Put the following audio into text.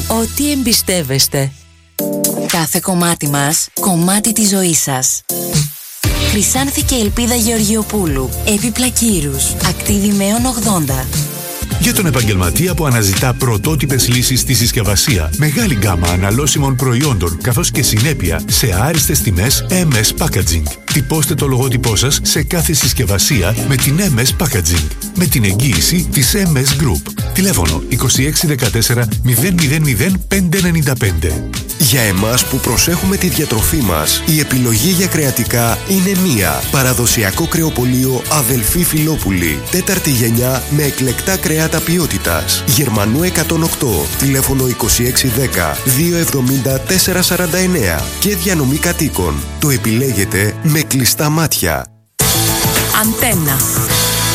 Ό,τι εμπιστεύεστε. Κάθε κομμάτι μας, κομμάτι της ζωής σας. Χρυσάνθη και Ελπίδα Γεωργιοπούλου. Έπιπλα κύρους. Ακτίβη Μέων 80. Για τον επαγγελματία που αναζητά πρωτότυπες λύσεις στη συσκευασία, μεγάλη γκάμα αναλώσιμων προϊόντων καθώς και συνέπεια σε άριστες τιμές MS Packaging. Τυπώστε το λογότυπό σας σε κάθε συσκευασία με την MS Packaging, με την εγγύηση της MS Group. Τηλέφωνο 2614 000 595. Για εμάς που προσέχουμε τη διατροφή μας, η επιλογή για κρεατικά είναι μία. Παραδοσιακό κρεοπωλείο Αδελφή Φιλόπουλη. 4η γενιά με εκλεκτά κρέατα ποιότητας. Γερμανού 108. Τηλέφωνο 2610 270 449. Και διανομή κατοίκων. Το επιλέγετε με κλειστά μάτια. Αντένα.